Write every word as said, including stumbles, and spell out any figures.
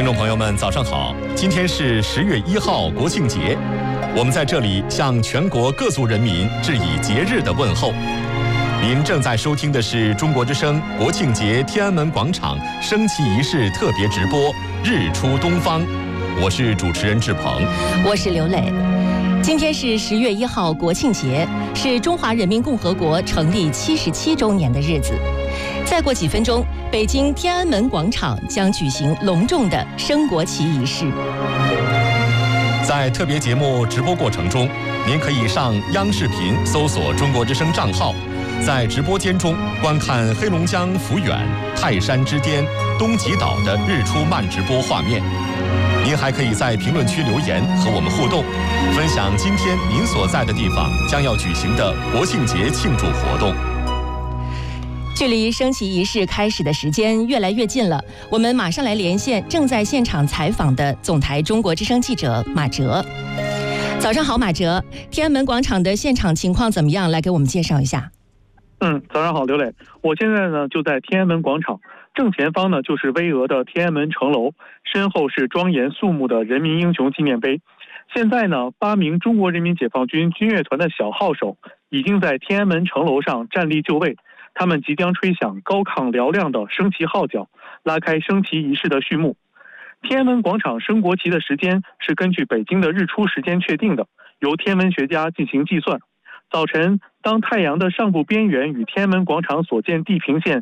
众朋友们，早上好！今天是十月一号，国庆节，我们在这里向全国各族人民致以节日的问候。您正在收听的是中国之声国庆节天安门广场升旗仪式特别直播《日出东方》，我是主持人志鹏， 我是刘磊。今天是十月一号，国庆节，是中华人民共和国成立七十七周年的日子。再过几分钟，北京天安门广场将举行隆重的升国旗仪式。 在特别节目直播过程中，您可以上央视频搜索中国之声账号，在直播间中观看黑龙江抚远、泰山之巅、东极岛的日出慢直播画面。您还可以在评论区留言和我们互动，分享今天您所在的地方将要举行的国庆节庆祝活动。 距离升旗仪式开始的时间越来越近了，我们马上来连线正在现场采访的总台中国之声记者马哲。早上好，马哲，天安门广场的现场情况怎么样？来给我们介绍一下。 嗯，早上好，刘磊。我现在呢就在天安门广场，正前方呢就是巍峨的天安门城楼，身后是庄严肃穆的人民英雄纪念碑。现在呢，八名中国人民解放军军乐团的小号手已经在天安门城楼上站立就位。他们即将吹响高亢嘹亮的升旗号角，拉开升旗仪式的序幕。天安门广场升国旗的时间是根据北京的日出时间确定的，由天文学家进行计算。早晨，当太阳的上部边缘与天安门广场所见地平线